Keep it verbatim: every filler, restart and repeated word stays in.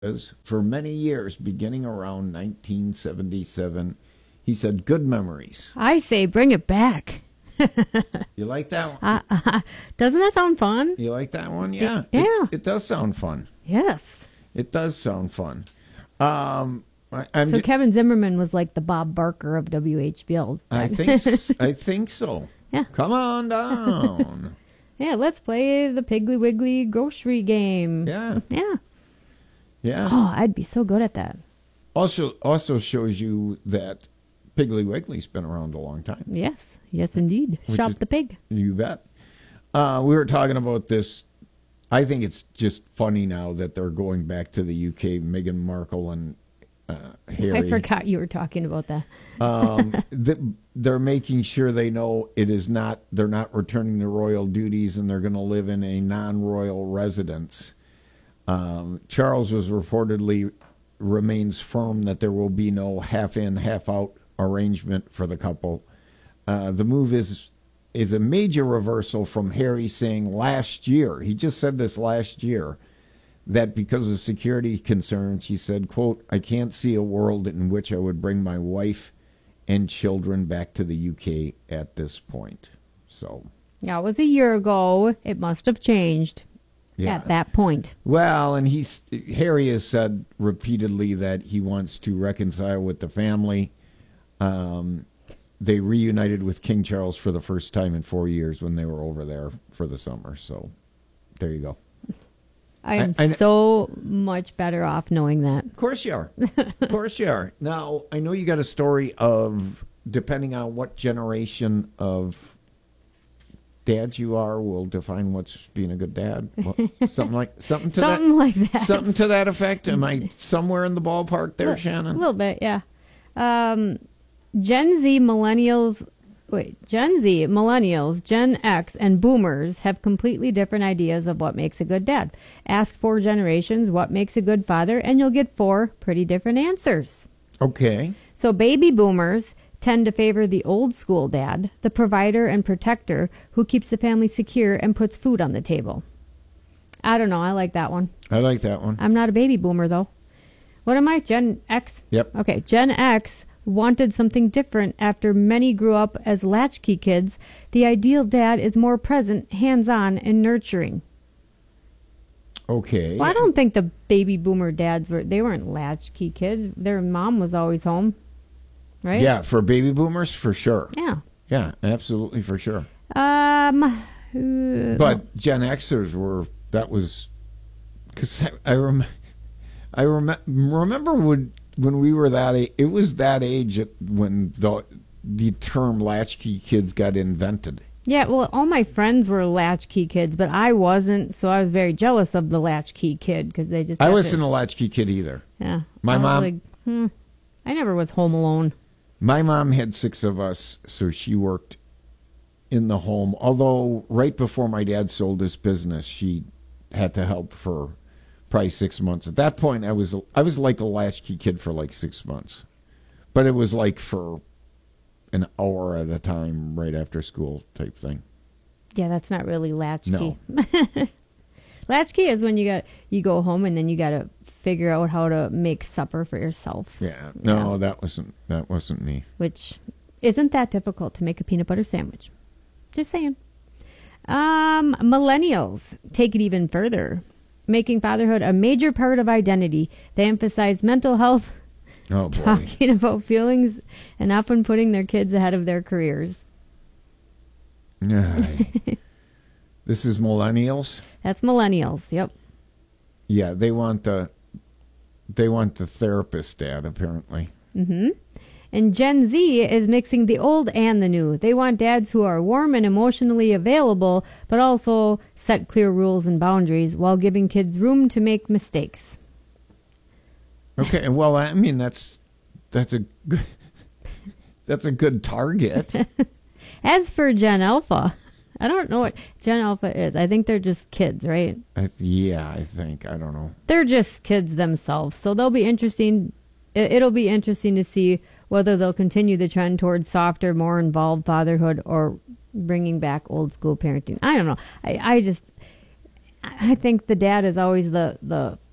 For many years, beginning around nineteen seventy-seven, he said, "Good memories." I say bring it back. You like that one? Uh, uh, doesn't that sound fun? You like that one? Yeah. Yeah. It, it does sound fun. Yes. It does sound fun. Um, I, I'm So ju- Kevin Zimmerman was like the Bob Barker of W H B L. I think s- I think so. Yeah. Come on down. Yeah, let's play the Piggly Wiggly grocery game. Yeah. Yeah. Yeah. Oh, I'd be so good at that. Also, also shows you that Piggly Wiggly's been around a long time. Yes. Yes, indeed. Which Shop is- the pig. You bet. Uh, we were talking about this. I think it's just funny now that they're going back to the U K. Meghan Markle and uh, Harry. I forgot you were talking about that. um, th- they're making sure they know it is not. They're not returning the royal duties, and they're going to live in a non-royal residence. Um, Charles was reportedly remains firm that there will be no half-in, half-out arrangement for the couple. Uh, the move is is a major reversal from Harry saying last year. He just said this last year that because of security concerns, he said, quote, "I can't see a world in which I would bring my wife and children back to the U K at this point." So, Yeah, it was a year ago. It must have changed yeah. at that point. Well, and he's Harry has said repeatedly that he wants to reconcile with the family. Um, they reunited with King Charles for the first time in four years when they were over there for the summer. So, there you go. I am I- I- so much better off knowing that. Of course you are. Of course you are. Now, I know you got a story of, depending on what generation of dads you are, will define what's being a good dad. Well, something like something to Something that like that. something to that effect. Am I somewhere in the ballpark there, A Shannon? little bit, yeah. Um, Gen Z millennials, wait, Gen Z millennials, Gen X, and boomers have completely different ideas of what makes a good dad. Ask four generations what makes a good father, and you'll get four pretty different answers. Okay. So baby boomers tend to favor the old school dad, the provider and protector who keeps the family secure and puts food on the table. I don't know. I like that one. I like that one. I'm not a baby boomer, though. What am I? Gen X? Yep. Okay. Gen X wanted something different after many grew up as latchkey kids. The ideal dad is more present, hands-on, and nurturing. Okay. Well, I don't think the baby boomer dads were, they weren't latchkey kids. Their mom was always home, right? Yeah, for baby boomers, for sure. Yeah. Yeah, absolutely, for sure. Um, uh, But Gen Xers were, that was, because I, I, rem, I rem, remember when, when we were that age, it was that age at, when the, the term latchkey kids got invented. yeah, well, all my friends were latchkey kids, but I wasn't, so I was very jealous of the latchkey kid because they just. I had wasn't to- a latchkey kid either. Yeah. My I was mom- Like, hmm, I never was home alone. My mom had six of us, so she worked in the home. Although right before my dad sold his business, she had to help for probably six months. At that point, I was I was like a latchkey kid for like six months, but it was like for an hour at a time, right after school type thing. Yeah, that's not really latchkey. No. Latchkey is when you got you go home and then you got to figure out how to make supper for yourself. Yeah, no, Yeah. that wasn't that wasn't me. Which isn't that difficult to make a peanut butter sandwich. Just saying. Um, millennials take it even further, making fatherhood a major part of identity. They emphasize mental health, Oh boy, talking about feelings, and often putting their kids ahead of their careers. Ay. This is millennials. That's millennials. Yep. Yeah, they want the they want the therapist dad apparently. Mm-hmm. And Gen Z is mixing the old and the new. They want dads who are warm and emotionally available, but also set clear rules and boundaries while giving kids room to make mistakes. Okay, well, I mean that's that's a good, that's a good target. As for Gen Alpha, I don't know what Gen Alpha is. I think they're just kids, right? I, yeah, I think I don't know. They're just kids themselves, so they'll be interesting. it- It'll be interesting to see whether they'll continue the trend towards softer, more involved fatherhood or bringing back old school parenting. I don't know. I, I just, I think the dad is always the, the